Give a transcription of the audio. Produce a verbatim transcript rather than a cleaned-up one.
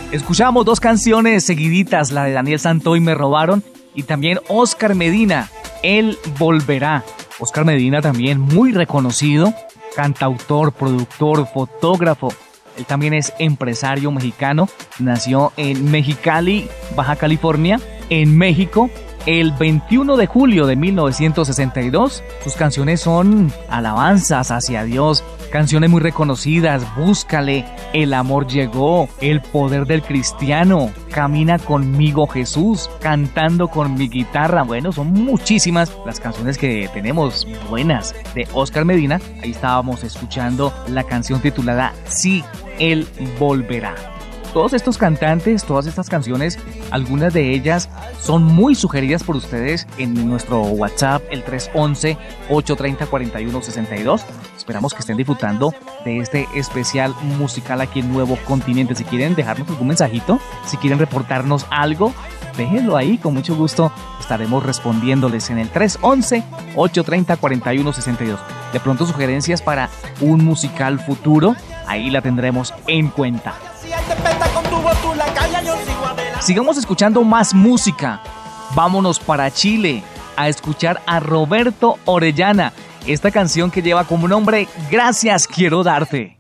Escuchamos dos canciones seguiditas, la de Daniel Santoy, Me Robaron, y también Oscar Medina, Él Volverá. Oscar Medina también muy reconocido, cantautor, productor, fotógrafo. Él también es empresario mexicano, nació en Mexicali, Baja California, en México, el veintiuno de julio de mil novecientos sesenta y dos. Sus canciones son alabanzas hacia Dios, canciones muy reconocidas: Búscale, El amor llegó, El poder del cristiano, Camina conmigo Jesús, Cantando con mi guitarra. Bueno, son muchísimas las canciones que tenemos buenas de Oscar Medina. Ahí estábamos escuchando la canción titulada Sí, Él volverá. Todos estos cantantes, todas estas canciones, algunas de ellas son muy sugeridas por ustedes en nuestro WhatsApp, el tres once, ocho treinta, cuarenta y uno sesenta y dos. Esperamos que estén disfrutando de este especial musical aquí en Nuevo Continente. Si quieren dejarnos algún mensajito, si quieren reportarnos algo, déjenlo ahí, con mucho gusto estaremos respondiéndoles en el tres once, ocho treinta, cuarenta y uno sesenta y dos. De pronto sugerencias para un musical futuro, ahí la tendremos en cuenta. Sigamos escuchando más música. Vámonos para Chile a escuchar a Roberto Orellana. Esta canción que lleva como nombre Gracias quiero darte.